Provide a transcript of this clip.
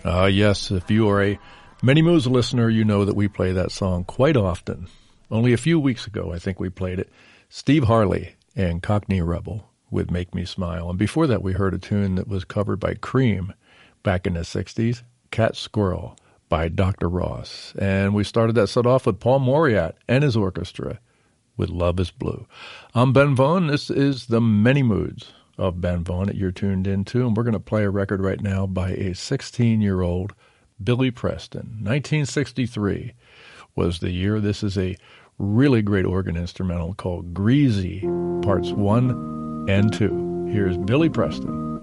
Yes, if you are a Many Moves listener, you know that we play that song quite often. Only a few weeks ago, I think we played it. Steve Harley and Cockney Rebel with Make Me Smile. And before that, we heard a tune that was covered by Cream back in the 60s, Cat Squirrel by Dr. Ross. And we started that set off with Paul Mauriat and his orchestra with Love is Blue. I'm Ben Vaughn. This is the Many Moods of Ben Vaughn that you're tuned into. And we're going to play a record right now by a 16-year-old Billy Preston. 1963 was the year. This is a really great organ instrumental called Greasy, Parts 1 and 2. Here's Billy Preston.